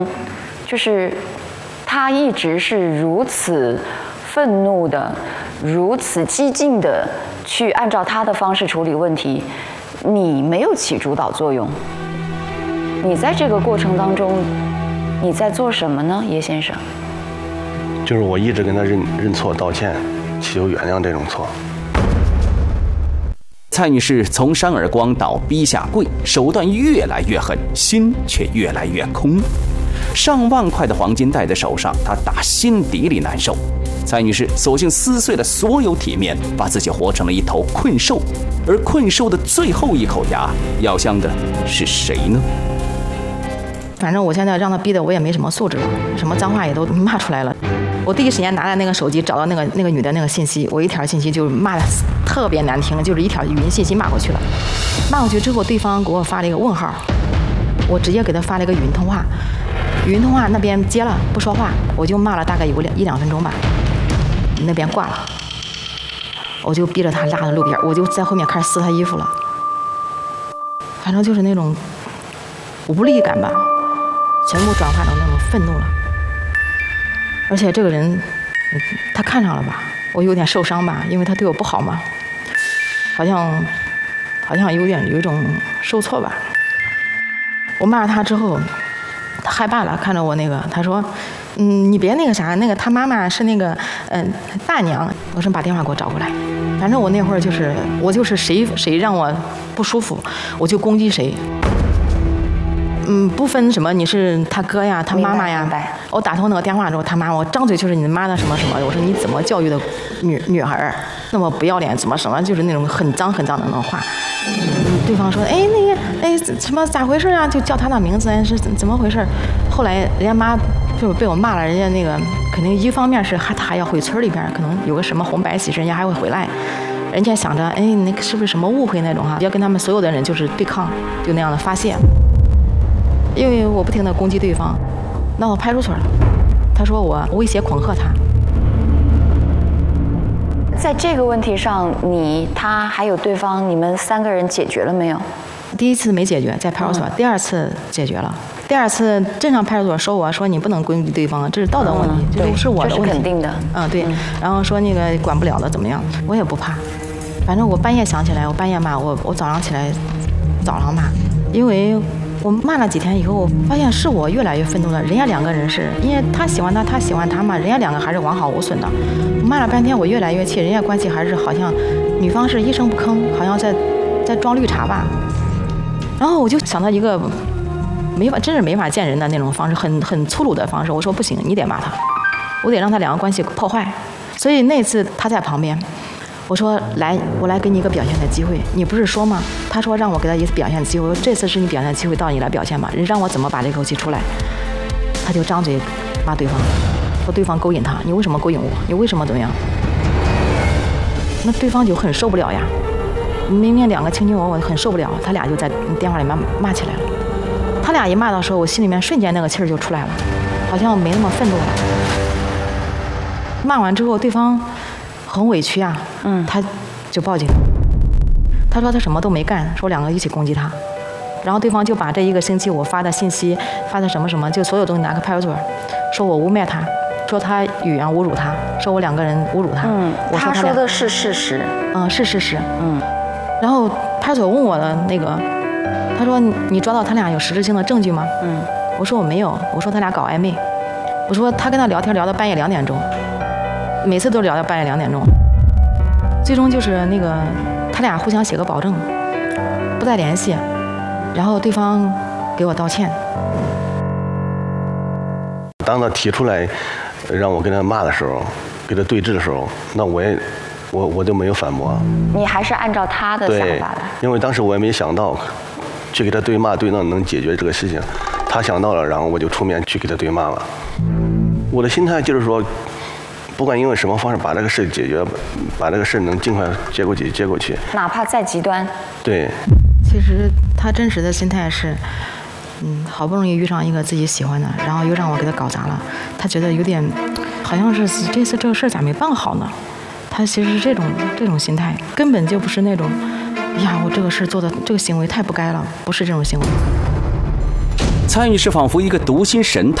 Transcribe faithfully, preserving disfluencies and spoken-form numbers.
就是他一直是如此愤怒的、如此激进的去按照他的方式处理问题，你没有起主导作用。你在这个过程当中，你在做什么呢，叶先生？ 就是我一直跟他认认错、道歉，祈求原谅这种错。 蔡女士从扇耳光到逼下跪，手段越来越狠，心却越来越空。上万块的黄金戴在手上，她打心底里难受。蔡女士索性撕碎了所有体面，把自己活成了一头困兽。而困兽的最后一口牙，咬向的是谁呢？ 反正我现在让他逼的我也没什么素质了，什么脏话也都骂出来了。我第一时间拿着那个手机找到那个那个女的那个信息，我一条信息就骂的特别难听，就是一条语音信息骂过去了。骂过去之后，对方给我发了一个问号，我直接给他发了一个语音通话，语音通话那边接了不说话，我就骂了大概有两一两分钟吧，那边挂了，我就逼着他拉到路边，我就在后面开始撕他衣服了。反正就是那种无力感吧，全部转化成那种愤怒了。而且这个人，他看上了吧，我有点受伤吧，因为他对我不好嘛，好像好像有点有一种受挫吧。我骂了他之后，他害怕了，看着我那个，他说：“嗯，你别那个啥，那个他妈妈是那个嗯、呃、大娘。”我说把电话给我找过来。反正我那会儿就是我就是谁谁让我不舒服，我就攻击谁。嗯，不分什么，你是他哥呀，他妈妈呀。我打通那个电话之后，他妈，我张嘴就是你妈的什么什么。我说你怎么教育的女女孩那么不要脸，怎么什么，就是那种很脏很脏的那种话。嗯，对方说，哎，那个，哎，什么咋回事啊？就叫他的名字，是怎怎么回事？后来人家妈就是被我骂了，人家那个肯定一方面是还他还要回村里边，可能有个什么红白喜事，人家还会回来。人家想着，哎，那个是不是什么误会那种哈？要跟他们所有的人就是对抗，就那样的发泄。因为我不停地攻击对方，闹到派出所了。他说我威胁恐吓他。 在这个问题上，你、他还有对方，你们三个人解决了没有？ 第一次没解决，在派出所；嗯、第二次解决了。第二次镇上派出所说我说你不能攻击对方，这是道德问题， 嗯、 这是我的问题。 这是肯定的。 嗯，对。嗯、然后说那个管不了了怎么样？我也不怕，反正我半夜想起来，我半夜骂我，我早上起来早上骂，因为。我骂了几天以后，我发现是我越来越愤怒了。人家两个人是因为他喜欢他，他喜欢他嘛，人家两个还是完好无损的。我骂了半天，我越来越气，人家关系还是好像女方是一声不吭，好像在在装绿茶吧。然后我就想到一个没法，真是没法见人的那种方式，很很粗鲁的方式。我说不行，你得骂他，我得让他两个关系破坏。所以那次他在旁边。我说来，我来给你一个表现的机会。你不是说吗？他说让我给他一次表现的机会。我说这次是你表现的机会，到你来表现吧。人让我怎么把这口气出来？他就张嘴骂对方，说对方勾引他，你为什么勾引我？你为什么怎么样？那对方就很受不了呀。明明两个卿卿我我，很受不了，他俩就在电话里面骂起来了。他俩一骂的时候，我心里面瞬间那个气儿就出来了，好像没那么愤怒了。骂完之后，对方。很委屈啊，嗯，他就报警。他说他什么都没干，说两个一起攻击他，然后对方就把这一个星期我发的信息、发的什么什么，就所有东西拿个派出所，说我污蔑他，说他语言侮辱他，说我两个人侮辱他。 嗯， 我说 他, 他说的是事实。 嗯，是事实。 嗯， 然后派出所问我的那个，他说你抓到他俩有实质性的证据吗？嗯，我说我没有，我说他俩搞暧昧，我说他跟他聊天聊到半夜两点钟。每次都聊到半夜两点钟，最终就是那个他俩互相写个保证，不再联系，然后对方给我道歉。 当他提出来让我跟他骂的时候，跟他对峙的时候，那我也我我就没有反驳。 你还是按照他的想法的。 因为当时我也没想到去给他对骂对闹能解决这个事情，他想到了，然后我就出面去给他对骂了。我的心态就是说。不管用什么方式把这个事解决，把这个事能尽快接过去，接过去， 哪怕再极端。 对。 其实他真实的心态是，嗯，好不容易遇上一个自己喜欢的，然后又让我给他搞砸了，他觉得有点，好像是这次这个事咋没办好呢？他其实是这种这种心态，根本就不是那种，呀，我这个事做的这个行为太不该了，不是这种行为。 蔡女士仿佛一个读心神